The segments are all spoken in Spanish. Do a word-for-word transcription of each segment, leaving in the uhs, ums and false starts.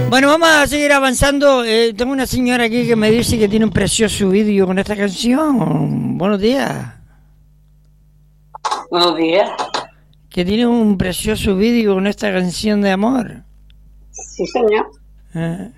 Bueno, vamos a seguir avanzando. Eh, tengo una señora aquí que me dice que tiene un precioso vídeo con esta canción. Buenos días. Buenos días. Que tiene un precioso vídeo con esta canción de amor. Sí, señor. Eh.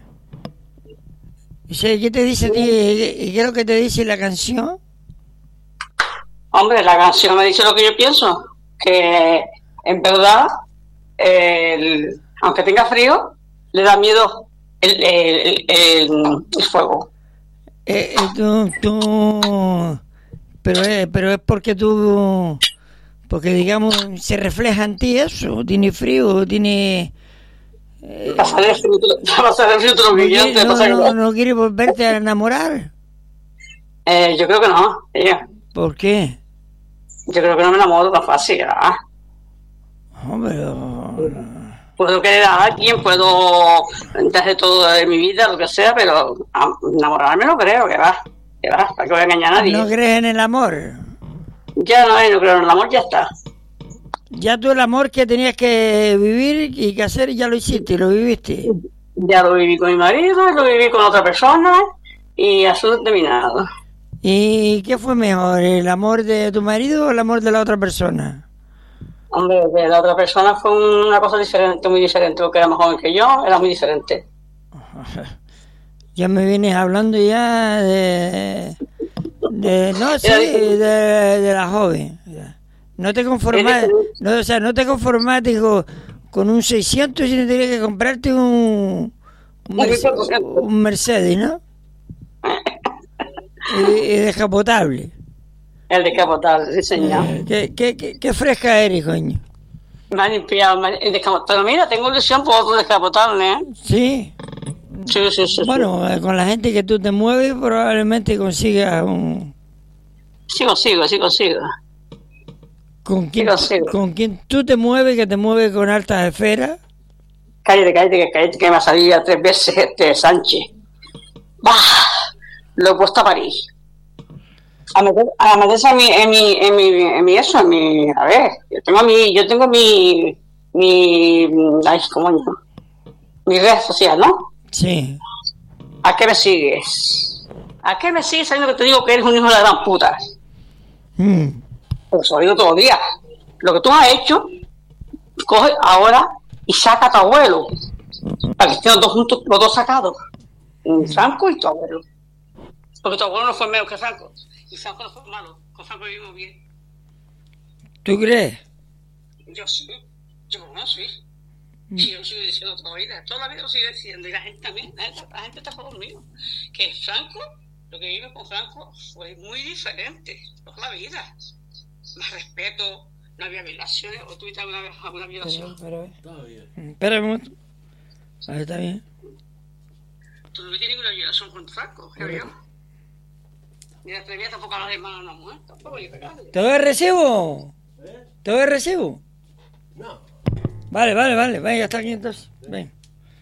¿Qué te dice a ti? ¿Qué es lo que te dice la canción? Hombre, la canción me dice lo que yo pienso. Que en verdad, el, aunque tenga frío, le da miedo el, el, el, el fuego. Eh, eh, tú, tú, pero, es, pero es porque tú, porque digamos, se refleja en ti eso. Tiene frío, tiene... Eh, pasar el frío, pasar el frío todo lo que no, quieras. no, no, no quiere volverte a enamorar. Eh, yo creo que no, ella. ¿Por qué? Yo creo que no me enamoro tan fácil. ¿Ah? Hombre, puedo querer a alguien, puedo dejar todo de mi vida, lo que sea, pero enamorarme no creo, que va, que va, para que voy a engañar a nadie. ¿No crees en el amor? Ya no, no creo en el amor, ya está. Ya tú el amor que tenías que vivir y que hacer, ya lo hiciste, lo viviste. Ya lo viví con mi marido, lo viví con otra persona y asunto terminado. ¿Y qué fue mejor, el amor de tu marido o el amor de la otra persona? Hombre, de la otra persona fue una cosa diferente, muy diferente, porque era más joven que yo, era muy diferente. Ya me vienes hablando ya de... de no, sí, de, de la joven. No te conformas, no, o sea, no te conformas, digo, con un seiscientos y no tenías que comprarte un, un, Mercedes, un Mercedes, ¿no? y, y descapotable. El descapotable, sí, señor. Eh, ¿qué, qué, qué, ¿Qué fresca eres, coño? Me han limpiado el descapotable. Pero mira, tengo ilusión por otro descapotable, ¿eh? Sí. Sí, sí, sí. Bueno, sí. Con la gente que tú te mueves, probablemente consigas un... Sí, consigo, sí, consigo. ¿Con quién, ¿Con quién tú te mueves, que te mueves con altas esferas? Cállate, cállate, cállate, que me ha salido tres veces este Sánchez. ¡Bah! Lo he puesto a París. A meter, a meterse en mi, en mi, en mi, en mi eso, en mi, a ver, yo tengo mi, yo tengo mi, mi, ay, ¿cómo yo? Mi red social, ¿no? Sí. ¿A qué me sigues? ¿A qué me sigues sabiendo que te digo que eres un hijo de la gran puta? Mm. Pues lo digo todo el día. Lo que tú has hecho, coge ahora y saca a tu abuelo, para que estén los dos juntos, los dos sacados, Franco y tu abuelo. Porque tu abuelo no fue menos que Franco. Y Franco no fue malo, con Franco vivimos bien. ¿Tú crees? Yo sí, yo no sí. Sí, yo lo sigo diciendo toda la vida, toda la vida lo sigo diciendo, y la gente también, la gente, la gente está a favor mío. Que Franco, lo que vive con Franco fue muy diferente, toda la vida. Más respeto, no había violaciones, o tuviste alguna, alguna violación. Pero, pero, espera un momento. Ahí está bien. Tú no tienes ninguna violación con Franco, creo yo. Ni la atrevía tampoco a las hermanas de una mujer, tampoco hay que pegarle. ¿Te doy el recibo? ¿Eh? ¿Te doy el recibo? No. Vale, vale, vale, venga, está aquí entonces. Ven.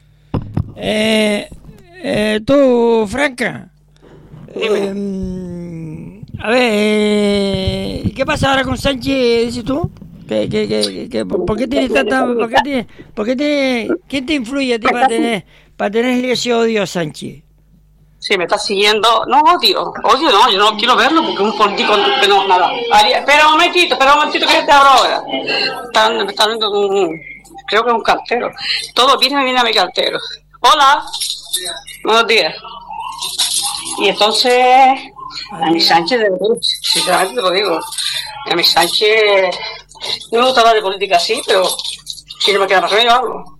Eh, eh, tú, Franca. Dime. Eh, a ver, eh, ¿qué pasa ahora con Sánchez, dices tú? ¿Qué, qué, qué, qué, por, ¿Por qué tienes tanta... Por qué tienes, por qué tienes, ¿Quién te influye a ti para tener, para tener ese odio a Sánchez? Sí, me está siguiendo. No, odio. Odio no, yo no quiero verlo porque es un político que no, nada. Ari, espera un momentito, espera un momentito que yo te abro ahora. Están, me están viendo con un... Creo que es un cartero. Todos vienen y vienen a mi cartero. Hola. Buenos días. Y entonces... A mi Sánchez, de verdad, sinceramente te lo digo. A mi Sánchez... No me gusta hablar de política así, pero... Si no me queda más remedio, hablo.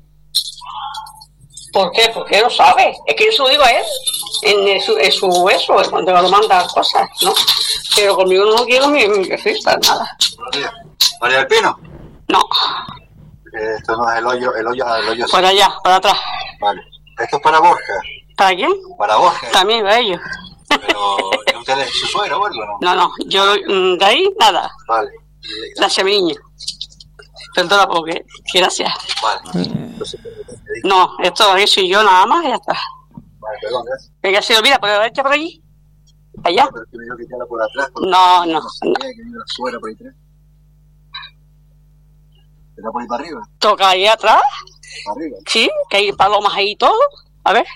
¿Por qué? Porque él lo sabe. Es que yo se lo digo a él. En su, en su eso, cuando me lo manda cosas, ¿no? Pero conmigo no quiero mi, mi perfil para nada. ¿María del Pino? No. Esto no es el hoyo, el hoyo, el hoyo. Para allá, para atrás. Vale. Esto es para Borja. ¿Para quién? Para Borja. También para ellos. Pero, ¿usted es su suegro o algo, no? No, no, yo de ahí nada. Vale. Gracias, mi niño. Perdona porque, gracias. Vale. No, esto lo soy yo nada más y ya está. Vale, perdón, gracias. Venga, si lo mira, ¿puedo verte por allí? ¿Allá? Pero que me dijo que te por atrás. No, no. No sé qué, que viene la suegra por ahí atrás. ¿Está por ahí para arriba? ¿Toca ahí atrás? Arriba. Sí, que hay palomas ahí y todo. A ver.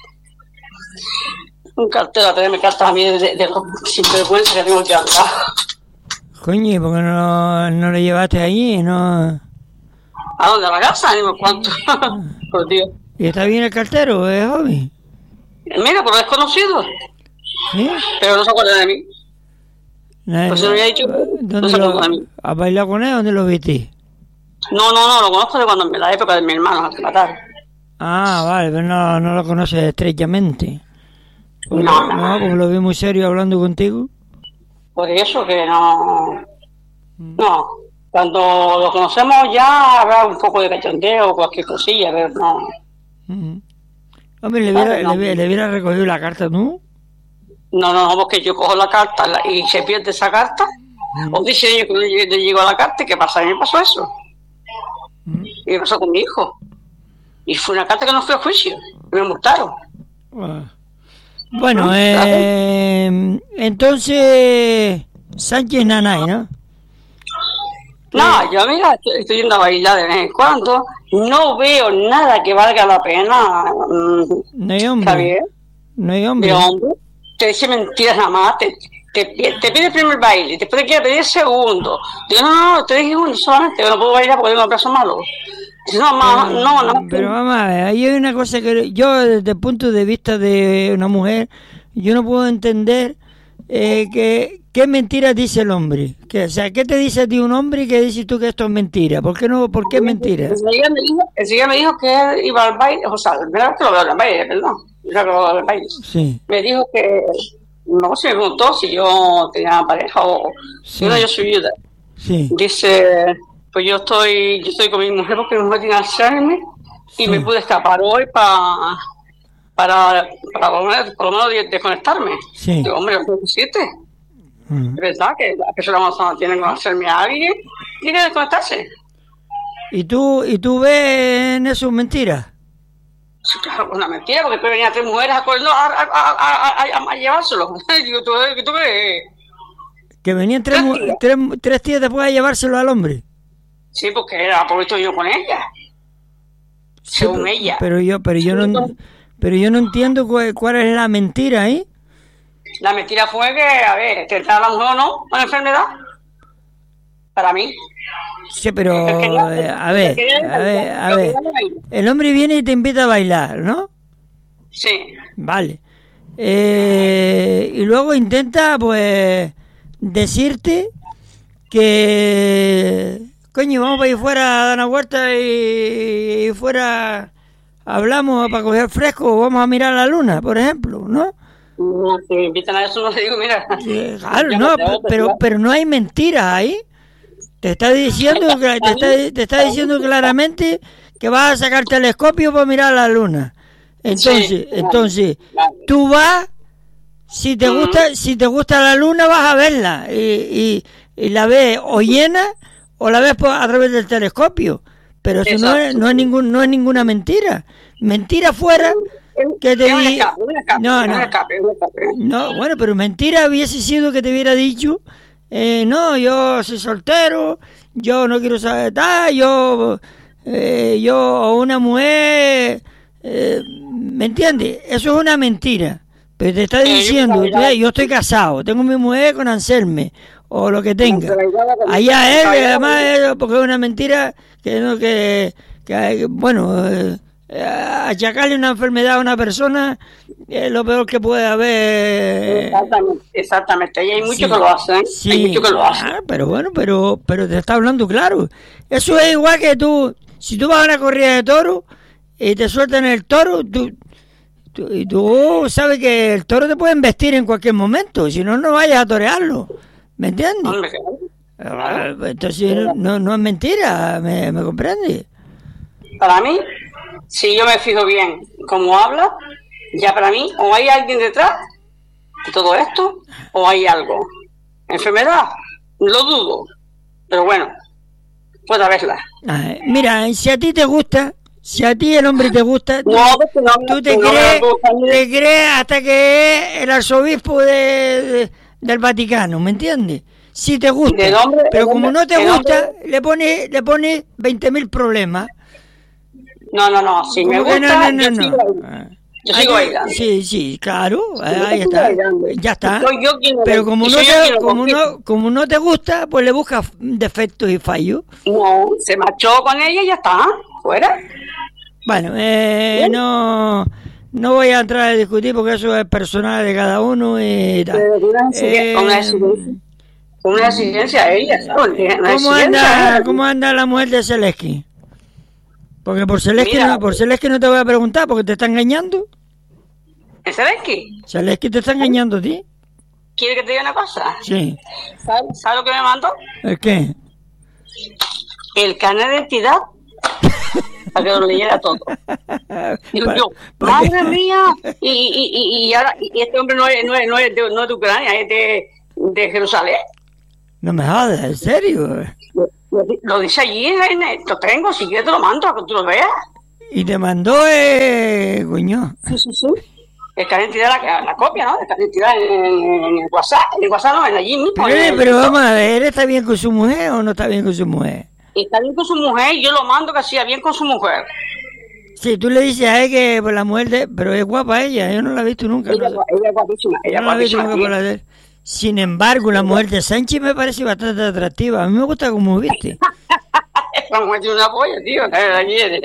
Un cartel a tenerme cartas a mí de, de, de sinvergüenza que tengo que hablar. Coño, ¿y por qué no, no lo llevaste allí? ¿No? ¿A dónde? ¿A la casa? Ni me cuánto. Por Dios. ¿Y está bien el cartero? ¿Es joven? Mira, por desconocido. ¿Sí? Pero no se acuerda de mí. No, Pues se lo había dicho. No ¿Dónde se acuerda lo, de mí. ¿Has bailado con él? ¿Dónde lo viste? No, no, no, lo conozco de cuando en la época de mi hermano, hasta matar. Ah, vale, pero no, no lo conoces estrechamente. Pues No, no, no. porque lo vi muy serio hablando contigo. Por eso que no. No. Cuando lo conocemos ya habrá un poco de cachondeo o cualquier cosilla, pero no. Mm. Hombre, ¿le hubiera, Vale, no. le, hubiera- le hubiera recogido la carta tú? No, no, no, porque yo cojo la carta la- y se pierde esa carta. Mm. O dice ella que le le llegó a la carta y ¿qué pasa? A mí me pasó eso. Mm. Y me pasó con mi hijo. Y fue una carta que no fue a juicio. Y me multaron. Ah. Bueno, Ah, eh, entonces Sánchez Nanay, ¿no? No, yo mira, estoy, estoy yendo a bailar de vez en cuando. No veo nada que valga la pena. mm, No hay ¿Está hombre. bien? No hay hombre. De hombre. Te dice mentiras nada más. Te, te, pi- te pide el primer baile. Después te quiere pedir el segundo. Digo, no, no, te dije uno solamente. Yo no puedo bailar porque tengo brazos malos. Dice, no, mamá, no, no. Pero vamos a ver, ahí hay una cosa que yo desde el punto de vista de una mujer, yo no puedo entender eh, que qué mentiras dice el hombre. Que, o sea, ¿qué te dice a ti un hombre y qué dices tú que esto es mentira? ¿Por qué no? ¿Por qué es mentira? Enseguida me dijo, enseguida me dijo que él iba al baile. O sea, la primera vez que lo veo al baile, perdón. Ya que lo veo al baile. Sí, Me dijo que, no sé, me preguntó si yo tenía pareja o Sí. no, yo soy viuda. sí, Dice, pues yo estoy, yo estoy con mi mujer porque mi mujer tiene Alzheimer y Sí. me pude escapar hoy pa, para, para por lo menos, por lo menos de- desconectarme. Sí. Digo, hombre, ¿qué hiciste? Mm. Es verdad que las personas no tienen que conocerme a alguien y tienen que desconectarse. ¿Y tú, y tú ves en eso mentiras? Sí, claro, una mentira, porque después venían tres mujeres a, no, a, a, a, a, a, a llevárselo. Digo, ¿tú, tú qué? Que venían tres, mu- Tres tres, tres tías después a llevárselo al hombre. Sí, porque era por esto yo con ella. Sí, Según pero, ella. pero yo, pero yo no, pero yo no entiendo cuál, cuál es la mentira ahí. La mentira fue que, a ver, que estaba la mujer o no con enfermedad. Para mí. Sí, pero Es que no, eh, a ver, es que no, a ver, a es que ver. no hay. El hombre viene y te invita a bailar, ¿no? Sí. Vale. Eh, y luego intenta, pues, decirte que, coño, vamos para ir fuera a dar una vuelta y, y fuera hablamos para coger fresco, vamos a mirar la luna, por ejemplo, ¿no? No, si me invitan a eso, no le digo, mira. Sí, claro, yo no, te hago pero, festival. pero no hay mentiras ahí. Te está diciendo, que- te está, te está diciendo claramente que vas a sacar telescopio para mirar la luna. Entonces, Sí, vale, entonces, vale. tú vas, si te Ujú. gusta, si te gusta la luna, vas a verla y, y, y la ves o llena o la ves por- a través del telescopio. Pero eso no es, Exacto. no es ningún, no es ninguna mentira. Mentira fuera que te Es un di- escape, un escape, no, es un no. escape, es un escape. No, bueno, pero mentira hubiese sido que te hubiera dicho, eh, no, yo soy soltero, yo no quiero saber tal, yo, eh, yo, o una mujer, eh, ¿me entiendes? Eso es una mentira. Pero te está Eh, yo diciendo, pensaba que yo, yo estoy casado, tengo mi mujer con Anselme, o lo que tenga. pero igual la que- Allá él, Allá además, él. es- porque es una mentira que no, que, que bueno, eh, eh, achacarle una enfermedad a una persona es lo peor que puede haber. Exactamente, exactamente. Y hay muchos Sí, que lo hacen. sí, Hay muchos que lo hacen. ah, pero bueno, pero pero te está hablando claro. Eso es igual que tú, si tú vas a una corrida de toros y te sueltan el toro, tú, tú, y tú sabes que el toro te puede embestir en cualquier momento, si no, no vayas a torearlo, ¿me entiendes? Hombre, claro. Ah, entonces no, no es mentira, ¿me, me comprende? Para mí, si yo me fijo bien cómo habla, ya para mí, o hay alguien detrás de todo esto, o hay algo. Enfermedad, lo dudo, pero bueno, puede haberla. Ah, mira, si a ti te gusta, si a ti el hombre te gusta, tú, No, porque no, tú te, no me crees, gusta ni- te crees hasta que es el arzobispo de, de- del Vaticano, ¿me entiendes? Si te gusta, Del hombre- pero el como hombre- no te el gusta, hombre- le pone le pone veinte mil problemas. No, no, no, si me ¿Cómo que gusta, no, no, yo no, sigo, no? Ah. yo Hay sigo que- bailando. Sí, sí, claro, Yo ahí sigo está, bailando. ya está. Soy yo quien lo- Pero como y no soy yo te, quien lo como compite. no, como no te gusta, pues le buscas defectos y fallos. No, se marchó con ella y ya está, fuera. Bueno, eh, no, no voy a entrar a discutir porque eso es personal de cada uno y tal. Pero una exigencia, una Eh, exigencia, una exigencia a ella, ¿sabes? Una ¿Cómo exigencia, anda, ¿eh? cómo anda la mujer de Zelensky? Porque por Zelensky, Mira. no, por Zelensky no te voy a preguntar porque te está engañando. ¿Es Zelensky? Zelensky te está engañando a ti. ¿Quiere que te diga una cosa? Sí. ¿Sabes ¿Sabe lo que me mandó? ¿El qué? El carnet de identidad para que lo leyera todo. Digo Pa- yo, pa- madre mía, y, y, y, y ahora y este hombre no es, no es, no es, de, no es de Ucrania, es de, de Jerusalén. No me jodas, ¿en serio? Lo, lo dice allí, en el- lo tengo, si quieres te lo mando para que tú lo veas. Y te mandó, eh, coño. Sí, sí, sí. El carnet de identidad, la, la copia, ¿no? El carnet de identidad en, en, en el WhatsApp, en el WhatsApp no, en allí mismo. Pero, en eh, el- pero vamos a ver, ¿él está bien con su mujer o no está bien con su mujer? Está bien con su mujer y yo lo mando que hacía bien con su mujer. Sí, tú le dices a él que por la mujer de... Pero es guapa ella, yo no la he visto nunca. Ella, No, sé. ella es guapísima, ella Yo es no la he visto guapísima. nunca por la de él. Sin embargo, la mujer de Sánchez me parece bastante atractiva. A mí me gusta como viste. Esa mujer tiene una polla, tío, que la quiere.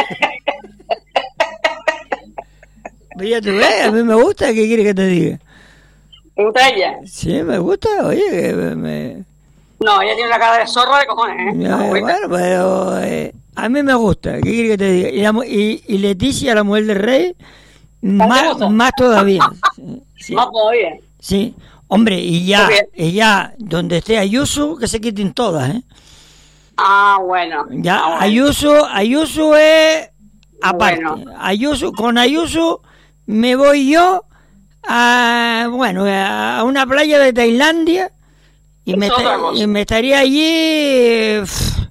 Pues ya tú ves, a mí me gusta, ¿qué quiere que te diga? ¿Te gusta ella? Sí, me gusta, oye, que me... me- No, ella tiene una cara de zorra de cojones, ¿eh? ya, La mujer. bueno, pero eh, a mí me gusta, ¿qué quiere que te diga? Y, la mu- y, y Leticia, la mujer del rey, más, gusta? más todavía. Sí, sí, Más todavía. sí. Hombre, y ya, Muy bien. y ya, donde esté Ayuso, que se quiten todas, ¿eh? Ah, bueno. Ya, Ah, bueno. Ayuso, Ayuso es aparte. Bueno. Ayuso, con Ayuso me voy yo a, bueno, a una playa de Tailandia y, me, Es otra esta- cosa. y me estaría allí. pff,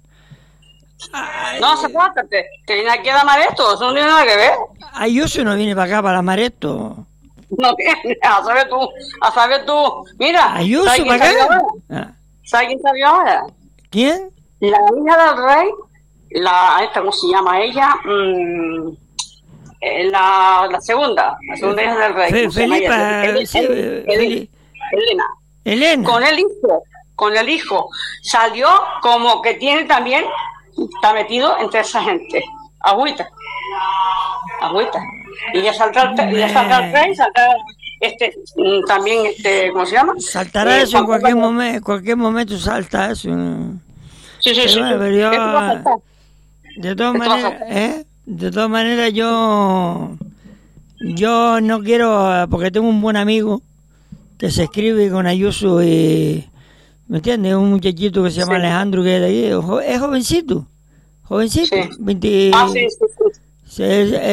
ay, No, se trata, te, te viene aquí a la Mareto, eso no tiene nada que ver. Ayuso no viene para acá, para la Mareto. No tiene, a saber tú, a saber tú. Mira, Ayuso ¿sabes quién para salió acá. ahora? Ah, ¿Sabes quién salió ahora? ¿quién? La hija del rey, la, esta, ¿cómo se llama ella? Mm, eh, la, la segunda, la segunda hija del rey. Fe- ¿cómo se llama Felipa, ella? Elena, sí, Elena, Feli- Elena. Elena. Con el hijo, con el hijo, salió como que tiene también, está metido entre esa gente. Agüita. Agüita. Y ya saldrá, el- ya saldrá el rey, saldrá este, mm, también, este, ¿cómo se llama? Saltará Eh, eso en Juan cualquier Carlos. momento, en cualquier momento salta eso. ¿no? Sí, sí, Pero sí. bueno, sí. pero yo- Eso va a saltar. De todas Esto va a maneras, saltar. ¿eh? De todas maneras, yo, yo no quiero, porque tengo un buen amigo que se escribe con Ayuso y, ¿me entiendes? Un muchachito que se llama Sí. Alejandro, que es de aquí, jo- es jovencito, jovencito, Sí. veinte, Ah, sí, sí, sí. se- él,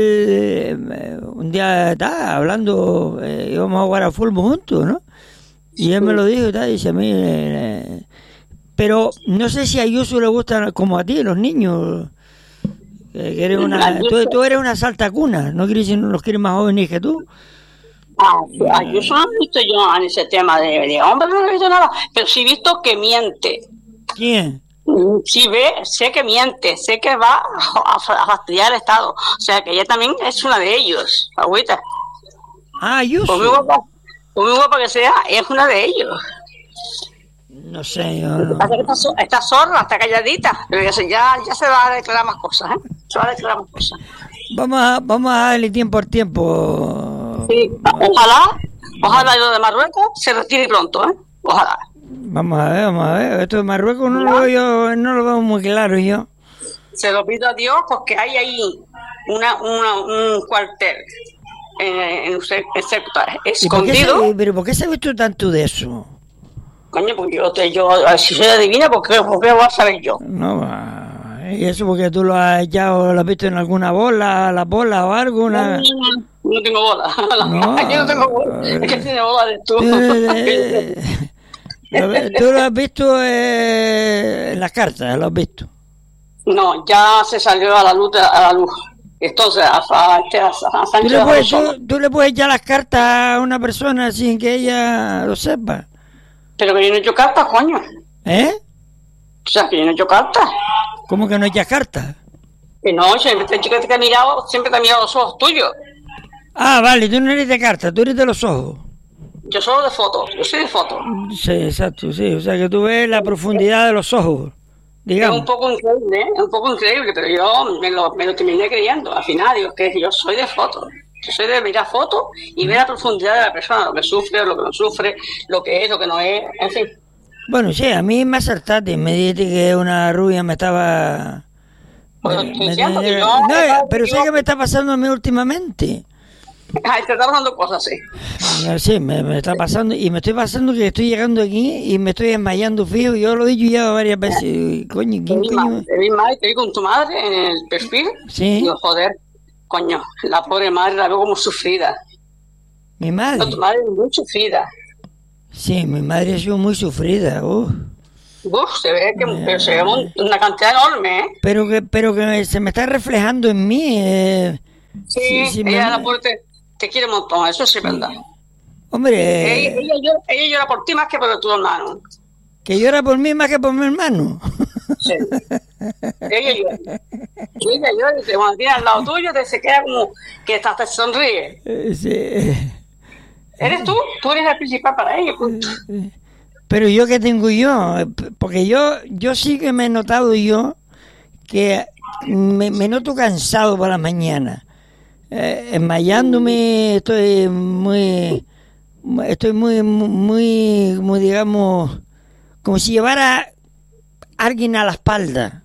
eh, un día está hablando, eh, íbamos a jugar a fútbol juntos, ¿no? Y él me lo dijo y tal, dice a mí, eh, pero no sé si a Ayuso le gustan como a ti, los niños. eh, que eres una, Ayuso- tú, tú eres una saltacuna, no quieres decir, los quieres más jóvenes que tú. Ah, sí, ah, yo solo no he visto yo en ese tema de, de hombre, no he visto nada, pero sí he visto que miente. ¿Quién? Mm, Sí ve, sé que miente, sé que va a, a fastidiar al Estado. O sea, que ella también es una de ellos, agüita. Ah, Por muy Ayuso. guapa, por muy guapa que sea, es una de ellos. No sé, yo Lo que no. pasa es que está, zo- está zorra, está calladita, pero ya, se- ya, ya se va a declarar más cosas, ¿eh? Se va a declarar más cosas. Vamos a, vamos a darle tiempo al tiempo. Sí, ojalá, ojalá lo de Marruecos se retire pronto, ¿eh? Ojalá. Vamos a ver, vamos a ver. Esto de Marruecos no lo veo, yo, no lo veo muy claro yo. Se lo pido a Dios porque hay ahí una, una, un cuartel en, en un sec- en sector ¿Y por qué escondido. sabe- pero ¿por qué sabes tú tanto de eso? Coño, pues yo, te, yo si soy adivina, ¿por qué, por qué voy a saber yo? No, ah, y eso porque tú lo has echado, lo has visto en alguna bola, la bola o algo, No, una... no, no, no tengo bola. No, yo no tengo bola. Es que tiene bola de tú. Eh, lo- tú lo has visto eh, en las cartas, lo has visto. No, ya se salió a la luz, a la luz. Entonces, a, a, este, a, a ¿Tú Sánchez le, puedes, Alonso, tú, tú le puedes echar las cartas a una persona sin que ella lo sepa. pero que yo no he hecho cartas, coño. ¿Eh? O sea, que yo no he hecho cartas. ¿Cómo que no echas cartas? Que no, siempre este chico que te ha mirado, siempre te ha mirado los ojos tuyos. Ah, vale, tú no eres de carta, tú eres de los ojos. Yo solo de fotos, yo soy de fotos. Sí, exacto, sí, o sea que tú ves la profundidad de los ojos, digamos. Es un poco increíble, ¿eh? Es un poco increíble, pero yo me lo, me lo terminé creyendo. Al final, digo, que yo soy de fotos. Yo soy de mirar fotos y ver la profundidad de la persona, lo que sufre, lo que no sufre, lo que es, lo que no es, en fin. Bueno, sí, a mí me acertaste, me dijiste que una rubia me estaba... Pues me- estoy me- diciendo que me- yo- no, pero yo- ¿sabes qué me está pasando a mí últimamente? Ay, te está pasando cosas así. Eh, Sí, me, me está pasando, y me estoy pasando que estoy llegando aquí y me estoy desmayando fijo, yo lo he dicho ya varias veces, y, coño, Te ¿quién vi coño? mal, te vi mal, te vi con tu madre en el perfil. Sí. Digo, joder, coño, la pobre madre la veo como sufrida. Mi No, madre, tu madre es muy sufrida. sí, mi madre ha sido muy sufrida, uh. Uf, se ve que pero se ve un- una cantidad enorme, ¿eh? pero que pero que se me está reflejando en mí, eh, Sí, sí, sí, me- ella la pobre te, te quiere un montón, eso sí es verdad. hombre, Ella, eh, ella, llora, ella llora por ti más que por tu hermano. que llora por mí más que por mi hermano. Sí. Ella llora. Y ella llora y te, cuando tiene al lado tuyo te se queda como que hasta te sonríe. Eh, sí. ¿Eres tú? Tú eres el principal para ella. punto. Pero yo qué tengo yo, porque yo yo sí que me he notado yo que me, me noto cansado por la mañana, eh, enmayándome, estoy muy estoy muy muy muy digamos como si llevara a alguien a la espalda,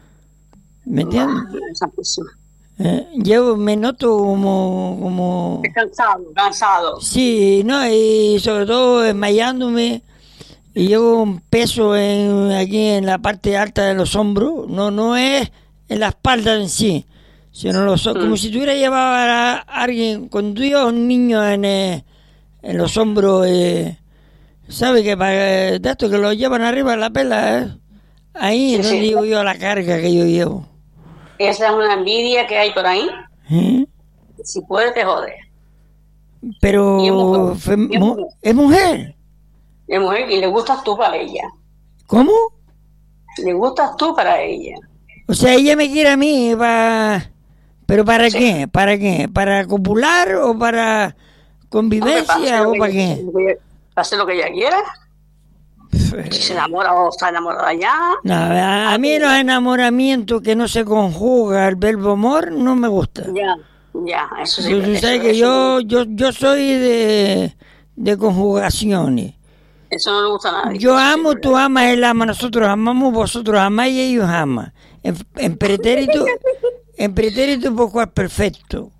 ¿me entiendes? Santísimo. Eh, yo me noto como como Cansado, cansado. sí, no, y sobre todo desmayándome, y llevo un peso en, aquí en la parte alta de los hombros, no no es en la espalda en sí, sino los, mm. como si tuviera llevado a alguien, cuando tú llevas a un niño en, eh, en los hombros, eh, ¿sabes? Que para de esto que lo llevan arriba de la pela, eh, ahí es Sí, donde sí. digo yo la carga que yo llevo. Esa es una envidia que hay por ahí. ¿Eh? Si puede, te jode. Pero Y es mujer. fe- Y es mu- mujer. es mujer. Es mujer y le gustas tú para ella. ¿Cómo? Le gustas tú para ella. O sea, ella me quiere a mí, pa... ¿pero para Sí. qué? ¿Para qué? ¿Para copular o para convivencia o para qué? Para hacer lo que ella quiera. Si se enamora o está enamorada ya. No, a, a mí los enamoramientos que no se conjuga el verbo amor no me gusta. Ya, ya, eso sí. Tú, tú eso, sabes que eso- yo, yo, yo soy de, de conjugaciones. Eso no le gusta a nadie. Yo Eso sí, amo, ¿verdad? tú amas, él ama, nosotros amamos, vosotros amáis y ellos aman. En, en pretérito, en pretérito por cual perfecto.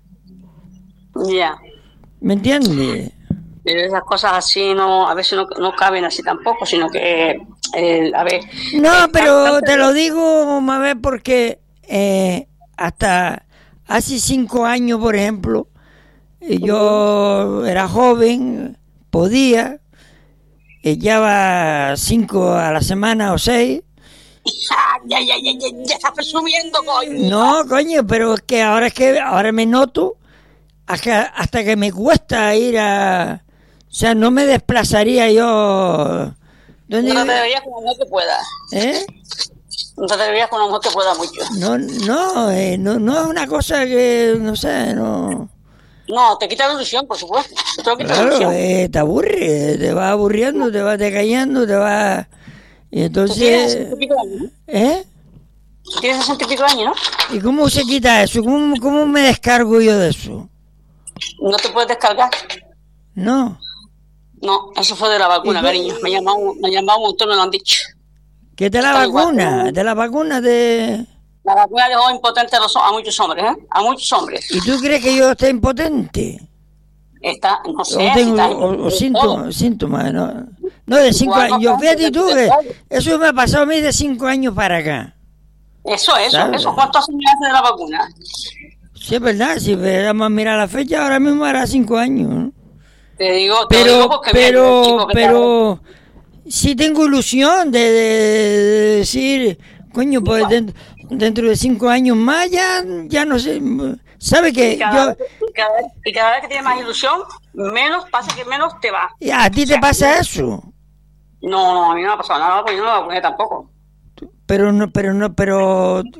Ya. ¿Me entiendes? Pero esas cosas así no, a veces no, no caben así tampoco, sino que, eh, a ver. No, eh, pero tanto- te lo digo, Mabel, porque eh, hasta hace cinco años, por ejemplo, eh, yo era joven, podía, eh, llevaba cinco a la semana o seis. Ah, ya, ya, ya, ya, ya estás presumiendo, coño. No, coño, pero es que ahora es que ahora me noto hasta, hasta que me cuesta ir a... O sea, no me desplazaría yo... ¿Dónde No te vive? deberías con una mujer que pueda. ¿Eh? No te deberías con una mujer que pueda mucho. No, no, eh, no, no es una cosa que, no sé, no... No, te quita la ilusión, por supuesto. Te lo quita la Claro, ilusión. eh, te aburre, te va aburriendo, te va decayendo, te va... Y Tú tienes entonces... sesenta y pico de años, ¿no? ¿Eh? Tú tienes sesenta y pico de años, ¿no? ¿Y cómo se quita eso? ¿Cómo, cómo me descargo yo de eso? No te puedes descargar. No. No, eso fue de la vacuna, ¿Y qué? cariño. Me han llamado, me han llamado un montón, me lo han dicho. ¿Qué te la Está igual, vacuna? ¿no? ¿De la vacuna de...? La vacuna dejó impotente a, los, a muchos hombres, ¿eh? A muchos hombres. ¿Y tú crees que yo esté impotente? Está, no sé, O si tengo está- o, o de síntomas, todo. síntomas, ¿no? No, de cinco Igual no años. Yo, tanto, fíjate de- tú, de que todo. eso me ha pasado a mí de cinco años para acá. Eso, eso, ¿Sabes? eso. ¿Cuántos años hace de la vacuna? Sí, es verdad, si vamos a mirar la fecha, ahora mismo hará cinco años, ¿no? Te digo, te lo digo Pero, porque mira, el pero, chico que pero, sí tengo ilusión de, de- de decir, coño, pues dentro, dentro de cinco años más ya, ya no sé, ¿sabe te- que y cada, yo, vez, y cada vez- y cada vez que tienes más ilusión, menos pasa que menos te va. a ti te pasa eso? No, no, a mí no me ha pasado nada porque yo no la vacuné tampoco. Pero no, pero no, pero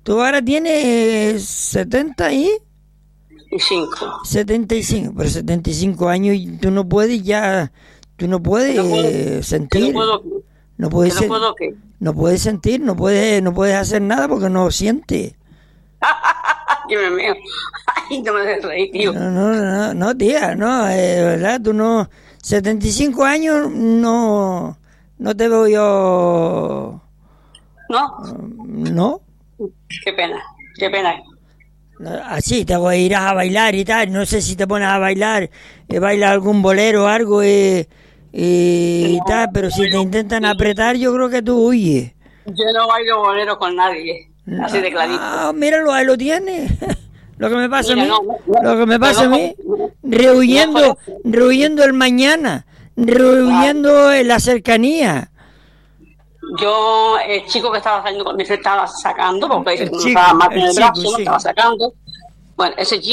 tú ahora tienes setenta y... Y cinco. setenta y cinco, pero setenta y cinco años y tú no puedes ya, tú no puedes No puedo, eh, sentir, no puedo, no puedes, no sen- puedo ¿qué? no puedes sentir, no puedes, no puedes hacer nada porque no sientes. Dios mío. Ay, no me dejes reír, tío. No, no, no, no, tía, no, eh, verdad, tú no, setenta y cinco años no, no te veo yo, ¿No? no, Qué pena, qué pena. así te voy a ir a bailar y tal, no sé si te pones a bailar, eh, baila algún bolero o algo eh, eh, y tal, pero si te intentan apretar yo creo que tú huyes. Yo no bailo bolero con nadie, así de clarito. Ah, míralo, ahí lo tiene. Lo que me pasa Mira, a mí, no, no, lo que me pero pasa a no, mí, no, rehuyendo, no, rehuyendo el mañana, rehuyendo en la cercanía. Yo, el chico que estaba saliendo con mi estaba sacando, porque El no chico, estaba más en el el chico, brazo, no sí. estaba sacando. Bueno, ese chico